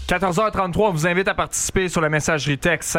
14h33, on vous invite à participer sur la messagerie texte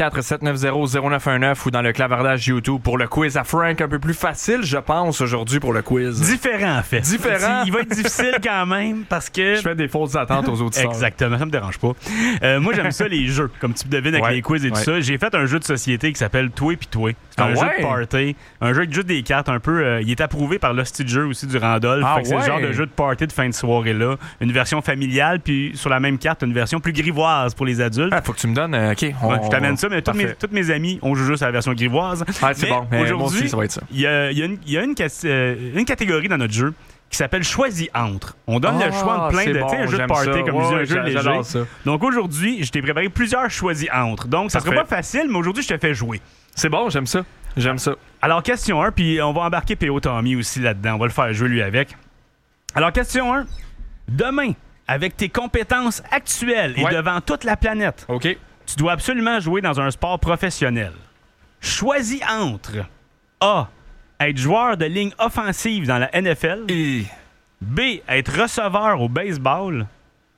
514-790-0919 ou dans le clavardage YouTube pour le quiz à Frank. Un peu plus facile, je pense, aujourd'hui pour le quiz. Différent, en fait. Différent. Il va être difficile quand même parce que... Je fais des fausses attentes aux auditeurs. Exactement, ça me dérange pas. Moi, j'aime ça, les jeux. Comme tu devines avec les quiz et tout ça. J'ai fait un jeu de société qui s'appelle Toi pis Toi. C'est un jeu de party. Un jeu avec juste des cartes un peu... il est approuvé par l'hostie de jeu aussi du Randolph. C'est le genre de jeu de party de fin de soirée-là. Une version familiale, puis sur la même carte, une version plus grivoise pour les adultes. Faut que tu me donnes... OK. Je t'amène ça, mais tous mes amis, on joue juste à la version grivoise. C'est bon. Aujourd'hui, moi aussi, ça va être ça. Il y a une catégorie dans notre jeu qui s'appelle Choisis entre. On donne le choix de plein de... Tu sais, un jeu de party, comme je dis, un jeu léger. Donc aujourd'hui, je t'ai préparé plusieurs Choisis entre. Donc, ça sera pas facile, mais aujourd'hui, je te fais jouer. C'est bon, j'aime ça. Alors, question 1, puis on va embarquer P.O. Tommy aussi là-dedans. On va le faire jouer lui avec. Alors, question 1. Demain, avec tes compétences actuelles et devant toute la planète, tu dois absolument jouer dans un sport professionnel. Choisis entre A. Être joueur de ligne offensive dans la NFL, B. Être receveur au baseball,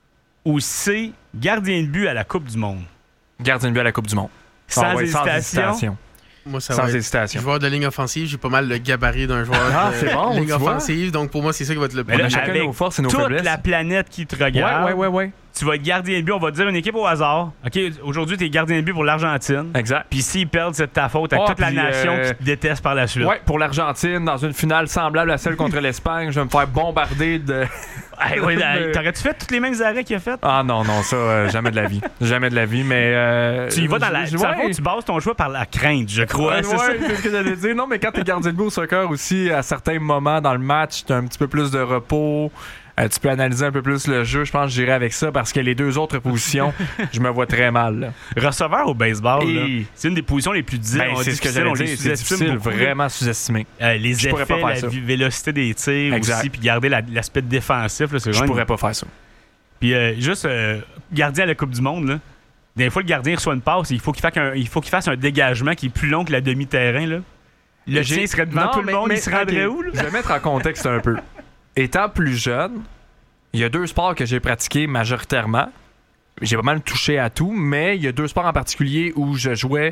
ou C. Gardien de but à la Coupe du Monde. Gardien de but à la Coupe du Monde. Sans hésitation. Moi, ça sans va hésitation. Joueur de ligne offensive, j'ai pas mal le gabarit d'un joueur de ligne offensive, donc pour moi, c'est ça qui va être le plus. Chacun nos forces et nos faiblesses. Toute la planète qui te regarde. Ouais. Tu vas être gardien de but, on va te dire une équipe au hasard. OK, aujourd'hui, tu es gardien de but pour l'Argentine. Exact. Puis s'ils perdent, c'est de ta faute avec toute la nation qui te déteste par la suite. Ouais, pour l'Argentine, dans une finale semblable à celle contre l'Espagne, je vais me faire bombarder de... T'aurais-tu fait tous les mêmes arrêts qu'il a fait? Ah non, ça, jamais de la vie. Jamais de la vie, mais... tu y vas dans la... Tu bases ton choix par la crainte, je crois. C'est ce que j'allais dire. Non, mais quand t'es gardien de but au soccer aussi, à certains moments dans le match, t'as un petit peu plus de repos. Tu peux analyser un peu plus le jeu. Je pense que j'irai avec ça parce que les deux autres positions, je me vois très mal. Là. Receveur au baseball, c'est une des positions les plus difficiles. C'est ce que j'allais dire. C'est difficile, vraiment sous-estimé. Les effets, la vélocité des tirs aussi, puis garder l'aspect défensif. Là, je pourrais pas faire ça. Puis juste gardien à la Coupe du Monde, là, des fois, le gardien reçoit une passe et il faut qu'il fasse un dégagement qui est plus long que la demi-terrain. Là. Le chien serait devant tout le monde, il se rendrait où? Là? Je vais mettre en contexte un peu. Étant plus jeune, il y a deux sports que j'ai pratiqués majoritairement. J'ai pas mal touché à tout, mais il y a deux sports en particulier où je jouais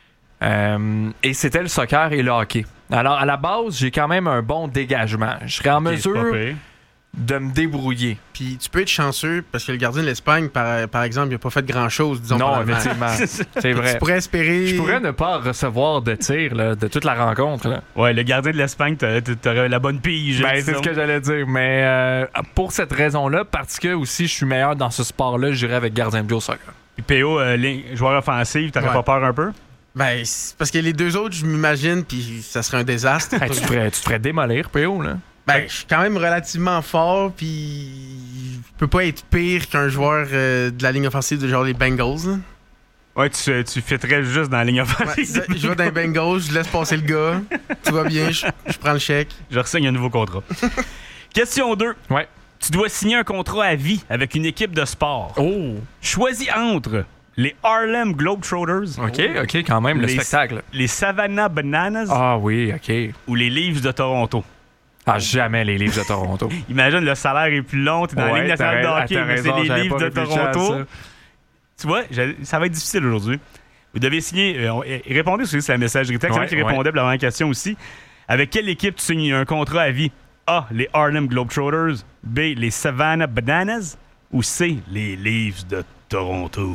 et c'était le soccer et le hockey. Alors, à la base, j'ai quand même un bon dégagement. Je serais en mesure de me débrouiller. Puis tu peux être chanceux parce que le gardien de l'Espagne, par exemple, il n'a pas fait grand-chose, disons. Non, effectivement. C'est vrai. Tu pourrais espérer... Je pourrais ne pas recevoir de tir là, de toute la rencontre. Là. Ouais, le gardien de l'Espagne, t'aurais la bonne pige. C'est ce que j'allais dire. Mais pour cette raison-là, parce que aussi je suis meilleur dans ce sport-là, j'irais avec gardien de but au soccer. Puis PO, joueur offensif, t'aurais pas peur un peu? Ben, parce que les deux autres, je m'imagine, puis ça serait un désastre. Tu te ferais démolir, PO, là. Ben, je suis quand même relativement fort, puis je peux pas être pire qu'un joueur de la ligne offensive de genre les Bengals. Là. Ouais, tu fitterais juste dans la ligne offensive. Ouais, je vais dans les Bengals, je laisse passer le gars. Tout va bien, je prends le chèque. Je ressigne un nouveau contrat. Question 2. Ouais. Tu dois signer un contrat à vie avec une équipe de sport. Oh! Choisis entre les Harlem Globetrotters. OK, quand même, le spectacle. Les Savannah Bananas. Ah oui, OK. Ou les Leafs de Toronto. Ah, jamais les Leafs de Toronto. Imagine, le salaire est plus long, t'es dans la Ligue nationale de hockey, mais c'est les Leafs de Toronto. Tu vois, ça va être difficile aujourd'hui. Vous devez signer... répondez sur la messagerie texte. C'est moi qui répondais pour la première question aussi. Avec quelle équipe tu signes un contrat à vie? A, les Harlem Globetrotters. B, les Savannah Bananas. Ou C, les Leafs de Toronto.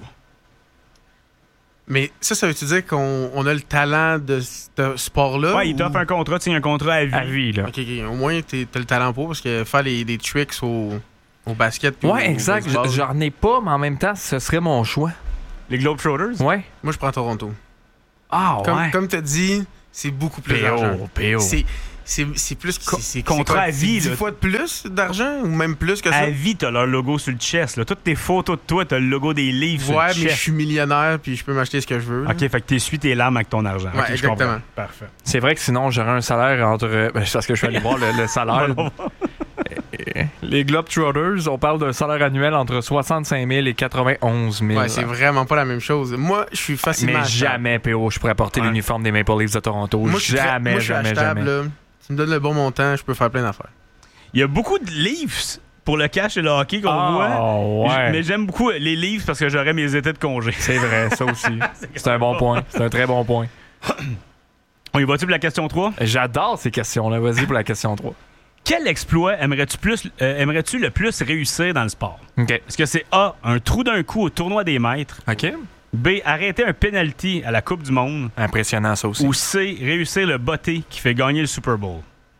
Mais ça veut-tu dire qu'on a le talent de ce sport-là? Ouais, il t'offre un contrat, tu signes un contrat à vie. À vie, là. OK. Au moins, t'as le talent pour, parce que faire des tricks au basket... Ouais, exact. J'en ai pas, mais en même temps, ce serait mon choix. Les Globetrotters? Ouais. Moi, je prends Toronto. Ah, ouais. Comme t'as dit, c'est beaucoup plus d'argent. C'est plus c'est contrat à vie. 10 fois de plus d'argent ou même plus que ça? À vie, t'as leur logo sur le chest. Là. Toutes tes photos de toi, t'as le logo des livres sur le chest. Ouais, mais je suis millionnaire puis je peux m'acheter ce que je veux. OK, fait que t'essuies tes larmes avec ton argent. Ouais, okay, exactement. Parfait. C'est vrai que sinon, j'aurais un salaire entre... parce que je suis allé voir le salaire. Les Globetrotters, on parle d'un salaire annuel entre 65 000 et 91 000. Ouais, c'est vraiment pas la même chose. Moi, je suis facilement Mais jamais, PO, je pourrais porter l'uniforme des Maple Leafs de Toronto. Moi, jamais. Là. Tu me donnes le bon montant, je peux faire plein d'affaires. Il y a beaucoup de Leafs pour le cash et le hockey qu'on voit. Ouais. Mais j'aime beaucoup les livres parce que j'aurais mes étés de congé. C'est vrai, ça aussi. C'est un bon point. C'est un très bon point. On y va-tu pour la question 3? J'adore ces questions-là. Vas-y pour la question 3. Quel exploit aimerais-tu le plus réussir dans le sport? OK. Est-ce que c'est A, un trou d'un coup au tournoi des maîtres? OK. B, arrêter un penalty à la Coupe du Monde? Impressionnant, ça aussi. Ou C, réussir le botté qui fait gagner le Super Bowl?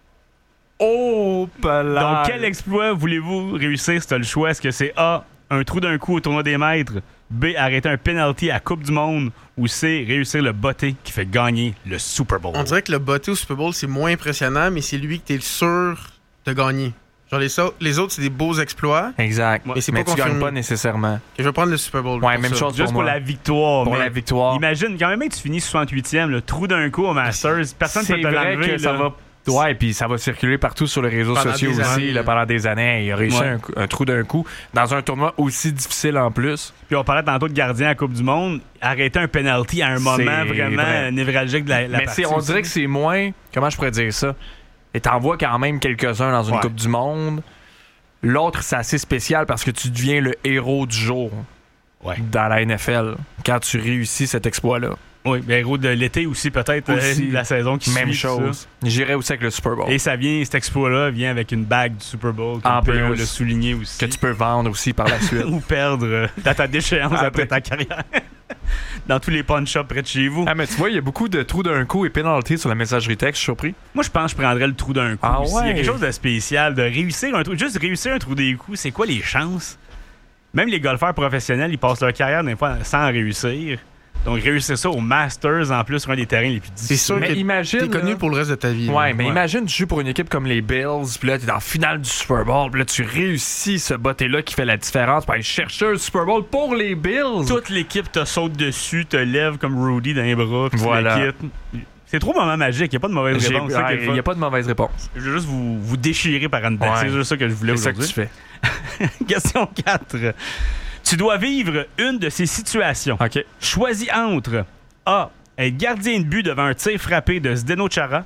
Oh, Donc, quel exploit voulez-vous réussir si tu as le choix? Est-ce que c'est A, un trou d'un coup au tournoi des maîtres? B, arrêter un penalty à la Coupe du Monde? Ou C, réussir le botté qui fait gagner le Super Bowl? On dirait que le botté au Super Bowl, c'est moins impressionnant, mais c'est lui que t'es sûr de gagner. Genre les autres, c'est des beaux exploits. Exact. Mais c'est mais pas tu gagnes confirmé. pas nécessairement. Je vais prendre le Super Bowl. Ouais, pour même ça. chose Juste pour moi. la victoire. Pour mais la victoire. Imagine, quand même, que tu finis 68e, le trou d'un coup au Masters, personne ne peut C'est te vrai l'enlever. que ça là. va. Ouais, puis ça va circuler partout sur les réseaux Pendant sociaux des aussi années, là, pendant des années. Il a réussi Ouais. un trou d'un coup dans un tournoi aussi difficile en plus. Puis on parlait tantôt de gardien à la Coupe du Monde. Arrêter un penalty à un moment C'est vraiment vrai. névralgique de la Mais partie. on aussi. dirait que c'est moins. Comment je pourrais dire ça? Et t'en vois quand même quelques-uns dans une Ouais. Coupe du Monde. L'autre, c'est assez spécial parce que tu deviens le héros du jour Ouais. dans la NFL quand tu réussis cet exploit-là. Oui, bien, héros de l'été aussi, peut-être, Aussi. la saison qui Même suit. chose. J'irais aussi avec le Super Bowl. Et ça vient, cet exploit-là vient avec une bague du Super Bowl. En On peut plus. le souligner aussi. Que tu peux vendre aussi par la suite. Ou perdre dans ta déchéance Après. après ta carrière. Dans tous les pawn-shops près de chez vous. Ah, mais tu vois, il y a beaucoup de trous d'un coup et pénalités sur la messagerie texte, je suis surpris. Moi, je pense que je prendrais le trou d'un coup. Ah aussi. Il y a ouais? quelque chose de spécial, de réussir un trou. Juste réussir un trou des coups, c'est quoi les chances? Même les golfeurs professionnels, ils passent leur carrière des fois sans réussir. Donc, réussir ça au Masters, en plus, sur un des terrains les plus difficiles. C'est sûr Mais que imagine. t'es connu là, pour le reste de ta vie. Ouais, là. mais imagine, tu joues pour une équipe comme les Bills, puis là, t'es dans la finale du Super Bowl, puis là, tu réussis ce botté-là qui fait la différence pour aller chercher un Super Bowl pour les Bills. Toute l'équipe te saute dessus, te lève comme Rudy dans les bras, puis Voilà. tu le quittes. C'est trop moment magique, il n'y a pas de mauvaise réponse. c'est ça qui est le Il fun. n'y a pas de mauvaise réponse. Je veux juste vous déchirer par en dedans. Ouais. C'est juste ça que je voulais C'est ça que aujourd'hui. tu fais. Question 4. Tu dois vivre une de ces situations. OK. Choisis entre A. Être gardien de but devant un tir frappé de Zdeno Chara.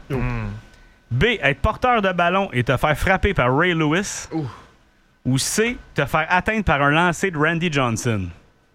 B. Être porteur de ballon et te faire frapper par Ray Lewis. Ouh. Ou C. Te faire atteindre par un lancer de Randy Johnson.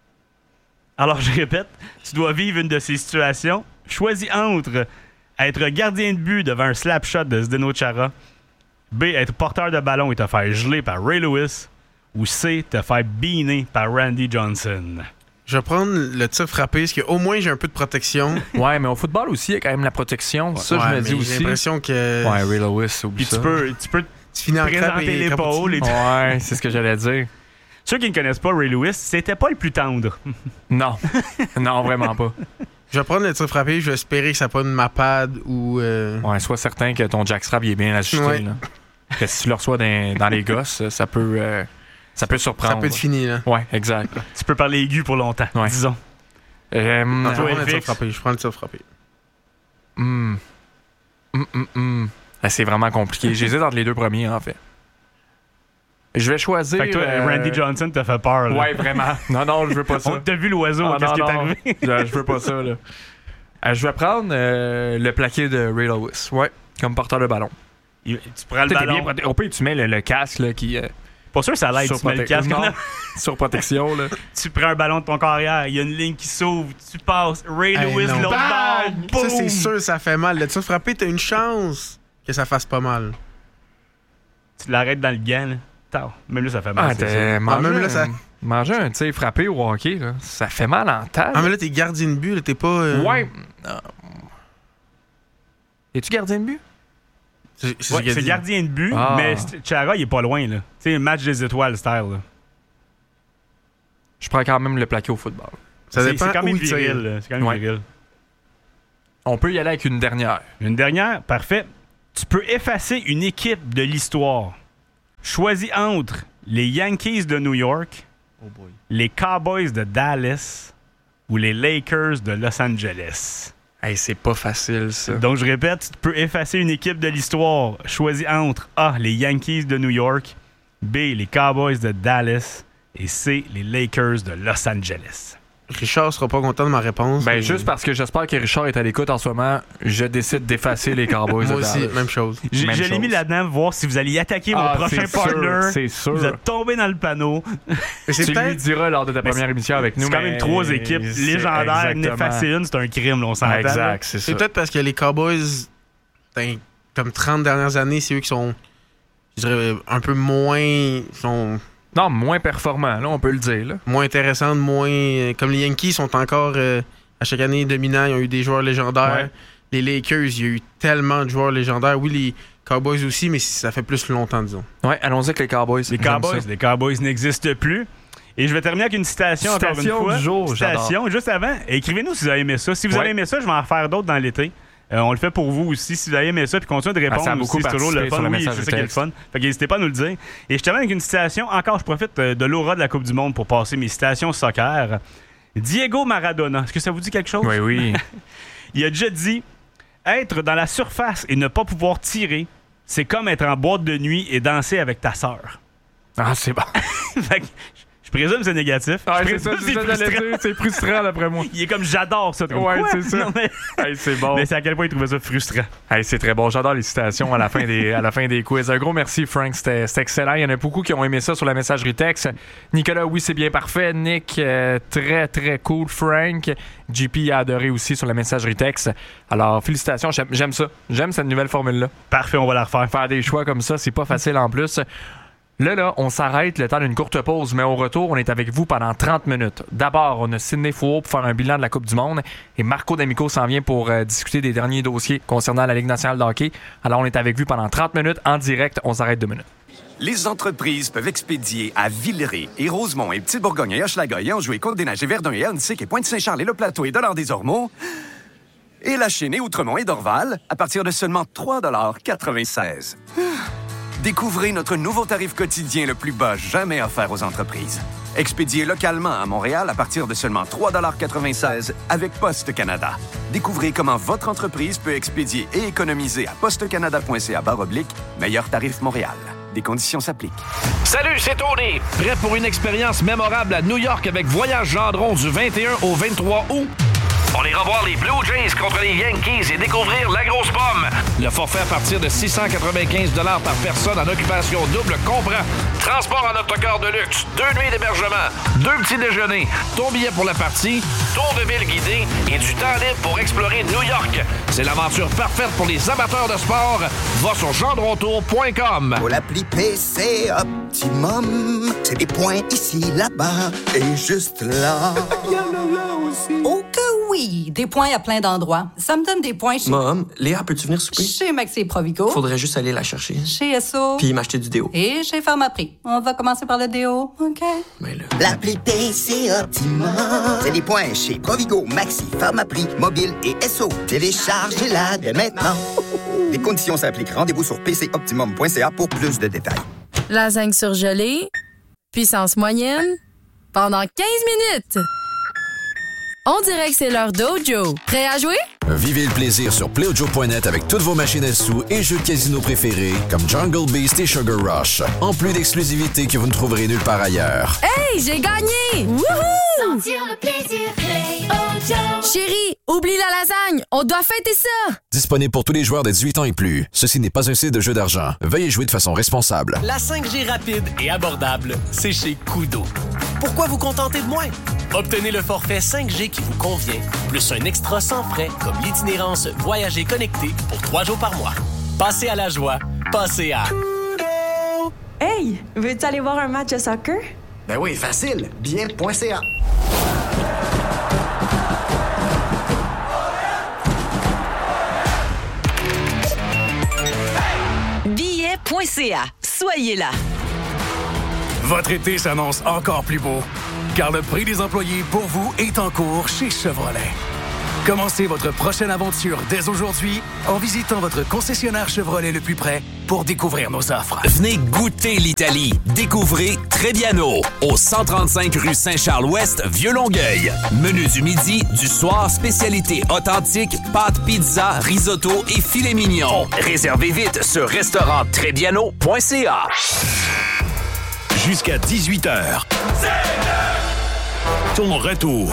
Alors, je répète, tu dois vivre une de ces situations. Choisis entre être gardien de but devant un slap shot de Zdeno Chara. B. Être porteur de ballon et te faire geler par Ray Lewis. Ou C. Te faire beaner par Randy Johnson. Je vais prendre le tir frappé, parce qu'au moins j'ai un peu de protection. Ouais, mais au football aussi, il y a quand même la protection. Ça, Ouais, je me mais dis J'ai aussi. l'impression que Ouais, Ray Lewis, oublie Puis ça. tu peux tu finis en crabe présenter et l'épaule et Ouais, c'est ce que j'allais dire. Ceux qui ne connaissent pas Ray Lewis, c'était pas le plus tendre. Non. Non, vraiment pas. Je vais prendre le tir frappé, je vais espérer que ça pas une mapade ou... Ouais, sois certain que ton jackstrap il est bien ajusté. Ouais. Là. Que si tu le reçois dans les gosses, ça peut surprendre. ça peut être fini, là. Ouais, exact. Tu peux parler aigu pour longtemps, Ouais. disons. Je vais prendre le FX. tir frappé, je prends le tir frappé. C'est vraiment compliqué. J'hésite entre les deux premiers, en fait. Je vais choisir... Fait que toi, Randy Johnson t'a fait peur. Là. Ouais, vraiment. Non, je veux pas ça. On t'a vu l'oiseau, Ah, qu'est-ce non, qui est non. arrivé? Je veux pas ça, là. Je vais prendre le plaqué de Ray Lewis. Ouais, comme porteur de ballon. Tu prends le Peut-être ballon. Au pire, tu mets le casque là, qui... Pas sûr que ça l'aide, tu mets le casque. Non, Non. sur protection, là. Tu prends un ballon de ton carrière, il y a une ligne qui s'ouvre, tu passes, Ray Hey, Lewis, non. l'autre bord, Ça, boum! c'est sûr, ça fait mal. Le tir frappé, t'as une chance que ça fasse pas mal. Tu l'arrêtes dans le gant, là. Tao. Même là, ça fait mal. Ah, c'est ça. t'as mangé, même là, ça- manger un tir frappé au hockey, là, ça fait mal en table. Ah, mais là, t'es gardien de but, là, t'es pas... Ouais. Es-tu gardien de but? C'est Ouais, ce qu'il a c'est dit. gardien de but, Ah. mais Chara, il est pas loin, là. C'est un match des étoiles, style, là. Je prends quand même le plaqué au football. Ça C'est dépend quand même où il tire. viril, là. C'est quand même Ouais. viril. On peut y aller avec une dernière. Une dernière, parfait. Tu peux effacer une équipe de l'histoire. Choisis entre les Yankees de New York, les Cowboys de Dallas ou les Lakers de Los Angeles. Hey, c'est pas facile, ça. Donc, je répète, tu peux effacer une équipe de l'histoire. Choisis entre A, les Yankees de New York, B, les Cowboys de Dallas et C, les Lakers de Los Angeles. Richard sera pas content de ma réponse. Ben, juste parce que j'espère que Richard est à l'écoute en ce moment, je décide d'effacer les Cowboys. Moi aussi, même chose. Je l'ai mis là-dedans pour voir si vous alliez attaquer mon prochain partner. C'est sûr. Vous êtes tombé dans le panneau. Tu lui diras lors de ta première émission avec nous. C'est quand même 3 équipes légendaires. N'effacer une, c'est un crime, là, on s'entend. Exact, c'est ça. C'est peut-être parce que les Cowboys, comme 30 dernières années, c'est eux qui sont, je dirais, un peu moins... Non, moins performants, là, on peut le dire. Là. Moins intéressantes, moins... Comme les Yankees sont encore, à chaque année, dominants. Ils ont eu des joueurs légendaires. Ouais. Les Lakers, il y a eu tellement de joueurs légendaires. Oui, les Cowboys aussi, mais ça fait plus longtemps, disons. Oui, allons-y avec les Cowboys. Les Cowboys n'existent plus. Et je vais terminer avec une citation encore une fois. Du jour, citation, juste avant. Écrivez-nous si vous avez aimé ça. Si vous avez aimé ça, je vais en faire d'autres dans l'été. On le fait pour vous aussi. Si vous avez aimé ça, puis continuez de répondre aussi, c'est toujours le fun. Oui, c'est ça qui est le fun. Fait n'hésitez pas à nous le dire. Et je termine avec une citation. Encore, je profite de l'aura de la Coupe du Monde pour passer mes citations soccer. Diego Maradona. Est-ce que ça vous dit quelque chose? Oui. Il a déjà dit « Être dans la surface et ne pas pouvoir tirer, c'est comme être en boîte de nuit et danser avec ta sœur. » Ah, c'est bon. Fait que, je présume que c'est négatif. Ah, c'est frustrant d'après moi. Il est comme j'adore ça. Ouais, c'est ça. Non, mais... c'est bon. Mais c'est à quel point il trouvait ça frustrant. C'est très bon. J'adore les citations à la fin des quiz. Un gros merci, Frank. C'était excellent. Il y en a beaucoup qui ont aimé ça sur la messagerie texte. Nicolas, oui, c'est bien parfait. Nick, très, très cool. Frank, JP a adoré aussi sur la messagerie texte. Alors, félicitations. J'aime ça. J'aime cette nouvelle formule-là. Parfait, on va la refaire. Faire des choix comme ça, c'est pas facile en plus. Là, on s'arrête le temps d'une courte pause, mais au retour, on est avec vous pendant 30 minutes. D'abord, on a Sidney Fouault pour faire un bilan de la Coupe du Monde et Marco D'Amico s'en vient pour discuter des derniers dossiers concernant la Ligue nationale de hockey. Alors, on est avec vous pendant 30 minutes en direct. On s'arrête 2 minutes. Les entreprises peuvent expédier à Villeray et Rosemont et Petite-Bourgogne et Hochelaga et Anjou et Côte-des-Neiges et Verdun et Annecy et Pointe-Saint-Charles et Le Plateau et Dollard-des-Ormeaux et La Chine et Outremont et Dorval à partir de seulement 3,96 $. Découvrez notre nouveau tarif quotidien le plus bas jamais offert aux entreprises. Expédié localement à Montréal à partir de seulement 3,96 $ avec Poste Canada. Découvrez comment votre entreprise peut expédier et économiser à postecanada.ca/meilleur tarif Montréal. Des conditions s'appliquent. Salut, c'est Tony. Prêt pour une expérience mémorable à New York avec Voyage Gendron du 21 au 23 août? On ira voir les Blue Jays contre les Yankees et découvrir la grosse pomme. Le forfait à partir de 695 $ par personne en occupation double comprend transport en autocar de luxe, 2 nuits d'hébergement, 2 petits déjeuners, ton billet pour la partie, tour de ville guidé et du temps libre pour explorer New York. C'est l'aventure parfaite pour les amateurs de sport. Va sur gendrontour.com. Pour l'appli PC Optimum, c'est des points ici, là-bas et juste là. Oh que oui! Des points à plein d'endroits. Ça me donne des points chez... Mom, Léa, peux-tu venir souper? Chez Maxi Provigo. Faudrait juste aller la chercher. Chez Esso. Puis m'acheter du déo. Et chez Pharmaprix. On va commencer par le déo, OK? Mais là... L'appli PC Optimum, c'est des points chez Provigo, Maxi, Pharmaprix, Mobile et Esso. Téléchargez-la dès maintenant. Les conditions s'appliquent. Rendez-vous sur pcoptimum.ca pour plus de détails. Lasagne surgelée, puissance moyenne, pendant 15 minutes. On dirait que c'est l'heure d'Ojo. Prêt à jouer? Vivez le plaisir sur PlayOjo.net avec toutes vos machines à sous et jeux de casino préférés comme Jungle Beast et Sugar Rush. En plus d'exclusivités que vous ne trouverez nulle part ailleurs. Hey, j'ai gagné! Wouhou! Sentir le plaisir, PlayOjo. Chérie, oublie la lasagne, on doit fêter ça! Disponible pour tous les joueurs de 18 ans et plus. Ceci n'est pas un site de jeu d'argent. Veuillez jouer de façon responsable. La 5G rapide et abordable, c'est chez Koodo. Pourquoi vous contenter de moins? Obtenez le forfait 5G qui vous convient, plus un extra sans frais comme l'itinérance Voyager connecté pour 3 jours par mois. Passez à la joie, passez à... Hey, veux-tu aller voir un match de soccer? Ben oui, facile, bien.ca. Billet.ca. Soyez là. Votre été s'annonce encore plus beau, car le prix des employés pour vous est en cours chez Chevrolet. Commencez votre prochaine aventure dès aujourd'hui en visitant votre concessionnaire Chevrolet le plus près pour découvrir nos offres. Venez goûter l'Italie. Découvrez Trebbiano, au 135 rue Saint-Charles-Ouest, Vieux-Longueuil. Menu du midi, du soir, spécialité authentique, pâtes, pizza, risotto et filet mignon. Réservez vite sur restauranttrebbiano.ca. Jusqu'à 18h. ton retour.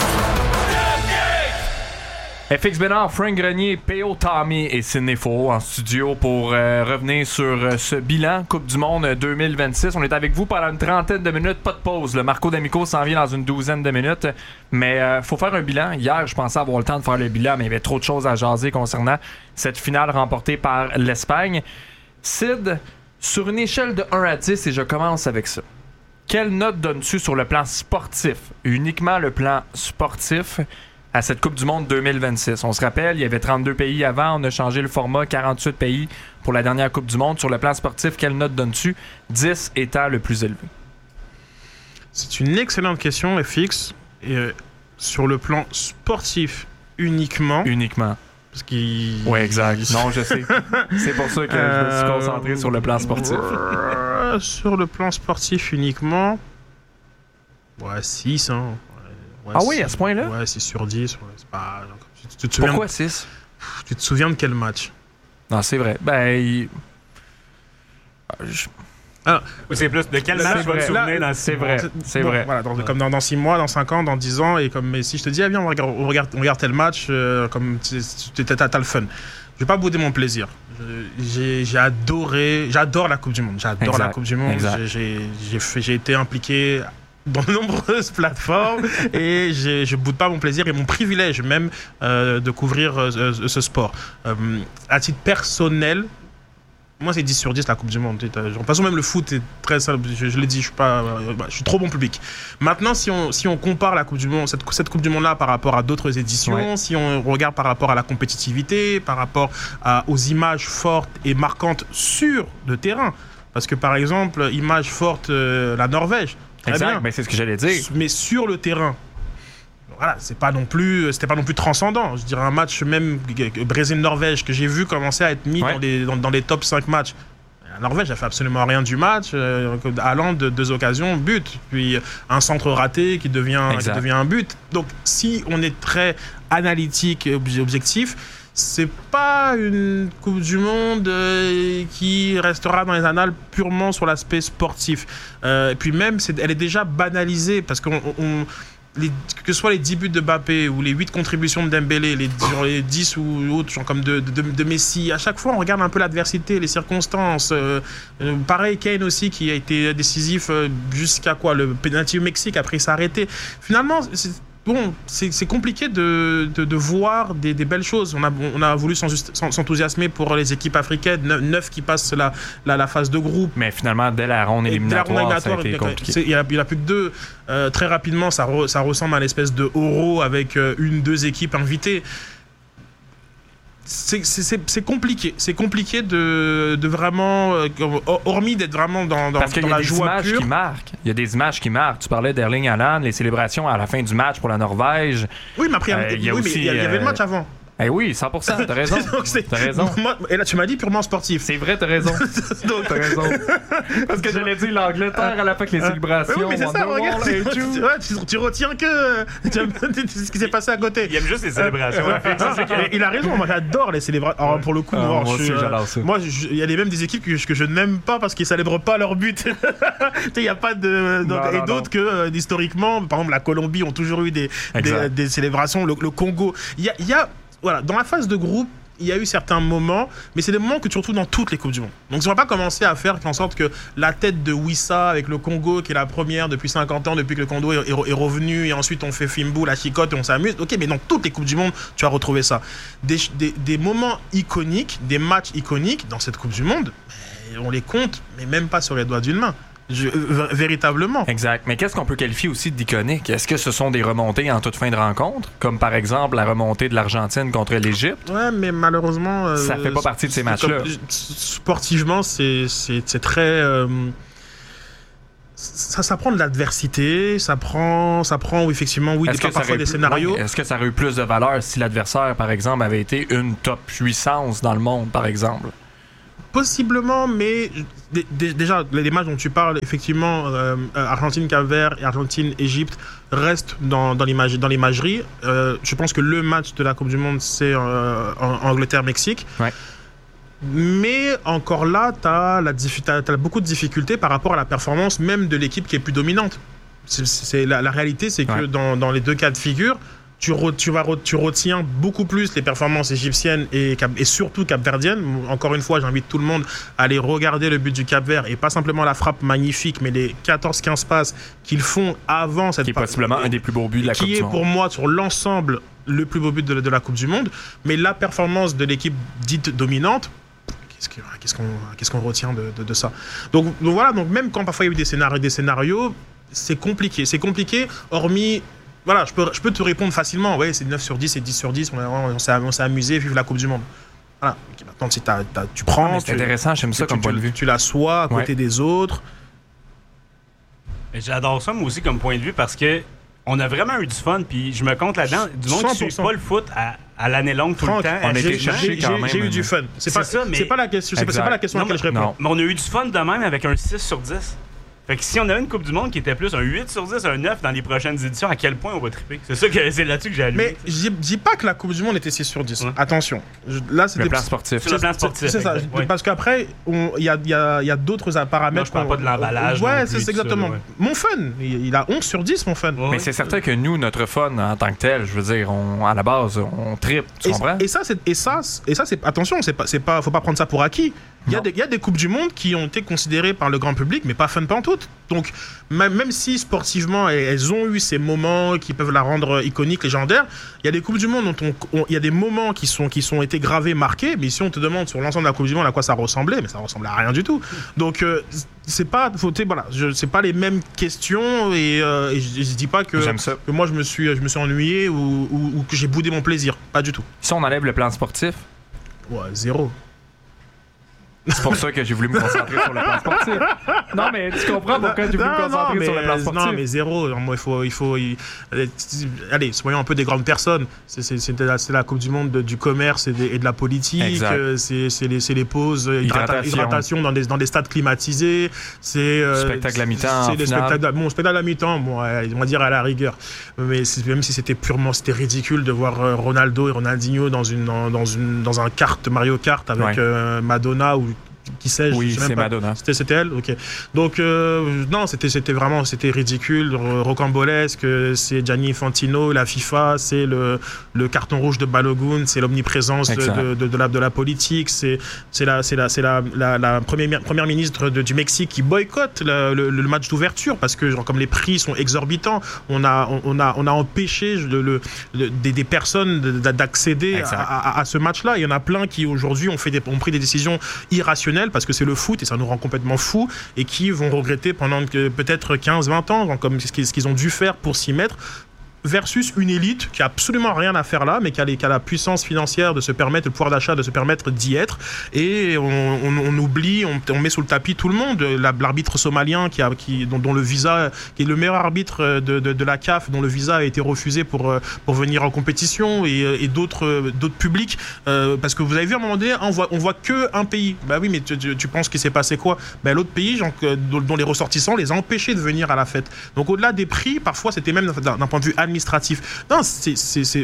FX Bénard, Frank Grenier, P.O. Tommy et Sidney Faux en studio pour revenir sur ce bilan Coupe du Monde 2026. On est avec vous pendant une trentaine de minutes, pas de pause. Le Marco D'Amico s'en vient dans une douzaine de minutes. Mais faut faire un bilan. Hier, je pensais avoir le temps de faire le bilan, mais il y avait trop de choses à jaser concernant cette finale remportée par l'Espagne. Sid, sur une échelle de 1 à 10, et je commence avec ça. Quelle note donnes-tu sur le plan sportif? Uniquement le plan sportif à cette Coupe du Monde 2026. On se rappelle, il y avait 32 pays avant, on a changé le format, 48 pays pour la dernière Coupe du Monde. Sur le plan sportif, quelle note donnes-tu? 10 étant le plus élevé. C'est une excellente question, FX. Et sur le plan sportif uniquement. Parce qu'il... Oui, exact. Non, je sais. C'est pour ça que je me suis concentré sur le plan sportif. Sur le plan sportif uniquement, 6, hein. Ouais, ah oui, à ce point-là? Ouais, c'est sur 10. Ouais, c'est pas... Pourquoi 6? Tu te souviens de quel match? Non, c'est vrai. C'est plus de quel match tu vas te souvenir dans 6 mois? C'est vrai. Voilà, comme dans 6 mois, dans 5 ans, dans 10 ans. Et comme si je te dis, viens, on regarde tel match, comme t'as le fun. Je vais pas bouder mon plaisir. J'adore la Coupe du Monde. La Coupe du Monde. J'ai été impliqué dans de nombreuses plateformes et je boude pas mon plaisir et mon privilège même de couvrir ce sport. À titre personnel, moi c'est 10 sur 10 la Coupe du Monde. De toute façon même le foot est très simple, je l'ai dit, je suis trop bon public. Maintenant si on compare la Coupe du Monde, cette Coupe du Monde là par rapport à d'autres éditions, si on regarde par rapport à la compétitivité, par rapport aux images fortes et marquantes sur le terrain, parce que par exemple, image forte, la Norvège. Exact, mais c'est ce que j'allais dire. Mais sur le terrain, voilà, c'était pas non plus transcendant. Je dirais un match même Brésil-Norvège que j'ai vu commencer à être mis dans les top 5 matchs. La Norvège a fait absolument rien du match. Haaland, 2 occasions, but. Puis un centre raté qui devient un but. Donc si on est très analytique et objectif, c'est pas une Coupe du Monde qui restera dans les annales purement sur l'aspect sportif. Et puis même, elle est déjà banalisée parce que que ce soit les 10 buts de Mbappé ou les 8 contributions de Dembélé, les 10 ou autres, genre comme de Messi, à chaque fois on regarde un peu l'adversité, les circonstances. Pareil, Kane aussi qui a été décisif jusqu'à le penalty au Mexique, après il s'est arrêté. Finalement, c'est compliqué de voir des belles choses. On a voulu s'enthousiasmer pour les équipes africaines, 9 qui passent la phase de groupe. Mais finalement, dès la ronde éliminatoire, ça a été compliqué. Il n'y en a plus que 2. Très rapidement, ça ressemble à une espèce de Euro avec 1-2 équipes invitées. C'est compliqué. C'est compliqué de vraiment, hormis d'être vraiment dans la joie pure. Il y a des images qui marquent. Tu parlais d'Erling Haaland, les célébrations à la fin du match pour la Norvège. Oui, mais après, il y avait le match avant. Eh oui, 100%, t'as raison. T'as raison. Et là, tu m'as dit purement sportif. C'est vrai, t'as raison. T'as raison. Parce que j'allais dire l'Angleterre à la fin avec les célébrations. Oui, mais c'est ça, regarde. Tu retiens que ce qui s'est passé à côté. Il aime juste les célébrations. Il a raison, moi j'adore les célébrations. Alors, pour le coup, moi aussi, j'adore ça. Moi, il y a même des équipes que je n'aime pas parce qu'ils célèbrent pas leur but. Il n'y a pas de. Et d'autres que, historiquement, par exemple, la Colombie ont toujours eu des célébrations. Le Congo. Il y a. Voilà, dans la phase de groupe, il y a eu certains moments, mais c'est des moments que tu retrouves dans toutes les Coupes du Monde. Donc, on ne va pas commencer à faire en sorte que la tête de Wissa avec le Congo, qui est la première depuis 50 ans, depuis que le Congo est revenu, et ensuite on fait Fimbu, la chicotte, et on s'amuse. Ok, mais dans toutes les Coupes du Monde, tu as retrouvé ça. Des moments iconiques, des matchs iconiques dans cette Coupe du Monde, on les compte, mais même pas sur les doigts d'une main. Véritablement. Exact. Mais qu'est-ce qu'on peut qualifier aussi d'iconique? Est-ce que ce sont des remontées en toute fin de rencontre? Comme par exemple la remontée de l'Argentine contre l'Égypte? Ouais, mais malheureusement... ça fait pas partie de ces matchs-là. Sportivement, c'est très... Ça prend de l'adversité, ça prend effectivement, parfois des scénarios. Est-ce que ça aurait eu plus de valeur si l'adversaire, par exemple, avait été une top puissance dans le monde, par exemple? Possiblement, mais déjà, les matchs dont tu parles, effectivement, Argentine-Cap-Vert et Argentine-Égypte restent dans l'imagerie. Je pense que le match de la Coupe du Monde, c'est Angleterre-Mexique. Ouais. Mais encore là, t'as beaucoup de difficultés par rapport à la performance même de l'équipe qui est plus dominante. La réalité, c'est que dans les deux cas de figure, tu retiens beaucoup plus les performances égyptiennes et surtout capverdiennes. Encore une fois, j'invite tout le monde à aller regarder le but du Cap-Vert et pas simplement la frappe magnifique, mais les 14-15 passes qu'ils font avant cette qui est possiblement un des plus beaux buts de la Coupe du Monde. Qui est pour moi, sur l'ensemble, le plus beau but de la Coupe du Monde. Mais la performance de l'équipe dite dominante, qu'est-ce qu'on retient de ça? Donc voilà, donc même quand parfois il y a eu des scénarios, c'est compliqué, hormis... Voilà, je peux te répondre facilement. Ouais, c'est 9 sur 10, c'est 10 sur 10. On s'est amusé, vive la Coupe du Monde. Voilà. Maintenant, si tu prends... c'est intéressant, j'aime ça comme point de vue. Tu l'assois à côté des autres. Et j'adore ça, moi aussi, comme point de vue, parce que on a vraiment eu du fun, puis je me compte là-dedans, du monde qui ne suit pas le foot à l'année longue tout le temps. On a été chercher quand même. J'ai eu du fun. C'est pas la question à laquelle je réponds. Mais on a eu du fun de même avec un 6 sur 10. Fait que si on avait une Coupe du Monde qui était plus un 8 sur 10, un 9 dans les prochaines éditions, à quel point on va triper? C'est là-dessus que j'ai allumé. Mais je dis pas que la Coupe du Monde était 6 sur 10. Ouais. Attention. Là, c'était le plan sportif. Sur le plan sportif. C'est ça. Parce qu'après, il y a d'autres paramètres. Je parle pas de l'emballage. Ouais, c'est exactement. Mon fun, il a 11 sur 10, mon fun. Mais c'est certain que nous, notre fun en tant que tel, je veux dire, à la base, on tripe. Tu comprends? Et ça, c'est attention, faut pas prendre ça pour acquis. Il y a des Coupes du Monde qui ont été considérées par le grand public, mais pas fun pantoute. Donc, même si sportivement, elles ont eu ces moments qui peuvent la rendre iconique, légendaire, il y a des Coupes du Monde dont il y a des moments qui sont été gravés, marqués, mais si on te demande sur l'ensemble de la Coupe du Monde à quoi ça ressemblait, mais ça ressemble à rien du tout. Donc, c'est pas les mêmes questions et je dis pas que moi je me suis ennuyé ou que j'ai boudé mon plaisir. Pas du tout. Si on enlève le plan sportif? Ouais, 0. C'est pour ça que j'ai voulu me concentrer sur le plan sportif. Non, mais tu comprends pourquoi j'ai voulu me concentrer sur le plan sportif. Non, mais 0. Moi, allez, soyons un peu des grandes personnes. C'est la Coupe du Monde du commerce et de la politique. C'est les pauses, hydratation dans des stades climatisés. C'est spectacle à mi-temps. C'est des spectacles. Bon, spectacle à mi-temps, bon, on va dire à la rigueur. Mais même si c'était ridicule de voir Ronaldo et Ronaldinho dans un kart Mario Kart avec Madonna ou qui sais-je? Oui, je sais c'est même Madonna. C'était elle? Ok. Donc, non, c'était ridicule, rocambolesque. C'est Gianni Infantino, la FIFA, c'est le carton rouge de Balogun, c'est l'omniprésence de la politique, c'est la première ministre du Mexique qui boycotte le match d'ouverture parce que, comme les prix sont exorbitants, on a empêché des personnes d'accéder à ce match-là. Il y en a plein qui, aujourd'hui, ont pris des décisions irrationnelles parce que c'est le foot et ça nous rend complètement fous et qui vont regretter pendant peut-être 15-20 ans comme ce qu'ils ont dû faire pour s'y mettre, versus une élite qui a absolument rien à faire là, mais qui a la puissance financière de se permettre, le pouvoir d'achat de se permettre d'y être. Et on oublie, on met sous le tapis tout le monde. L'arbitre somalien dont le visa, qui est le meilleur arbitre de la CAF, dont le visa a été refusé pour venir en compétition, et d'autres publics, parce que vous avez vu à un moment donné, on voit que un pays. Bah oui, mais tu penses qu'il s'est passé quoi? Bah, l'autre pays, dont les ressortissants les a empêchés de venir à la fête. Donc au-delà des prix, parfois c'était même d'un point de vue administratif. Non, c'est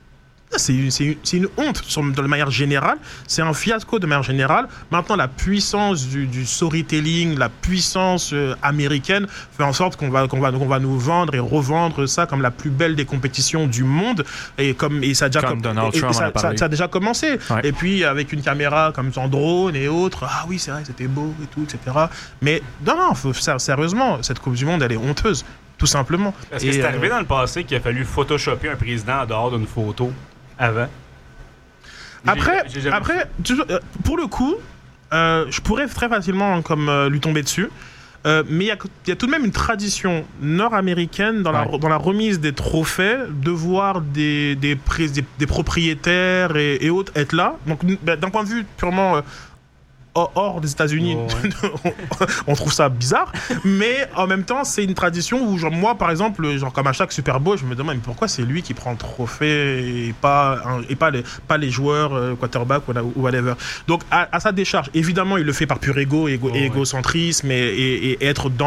une honte de manière générale. C'est un fiasco de manière générale. Maintenant, la puissance du storytelling, la puissance américaine fait en sorte qu'on va nous vendre et revendre ça comme la plus belle des compétitions du monde. Et ça a déjà commencé. Ouais. Et puis avec une caméra comme en drone et autres, ah oui, c'est vrai, c'était beau et tout, etc. Mais non, sérieusement, cette Coupe du Monde, elle est honteuse. Tout simplement. Est-ce que c'est arrivé dans le passé qu'il a fallu photoshopper un président en dehors d'une photo avant? Après, pour le coup, je pourrais très facilement lui tomber dessus. Mais il y a tout de même une tradition nord-américaine dans la remise des trophées de voir des propriétaires et autres être là. Donc, d'un point de vue purement... hors des États-Unis, on trouve ça bizarre, mais en même temps, c'est une tradition où, moi, par exemple, comme à chaque Super Bowl, je me demande mais pourquoi c'est lui qui prend le trophée et pas les joueurs, quarterback ou whatever. Donc, à sa décharge, évidemment, il le fait par pur égocentrisme et être dans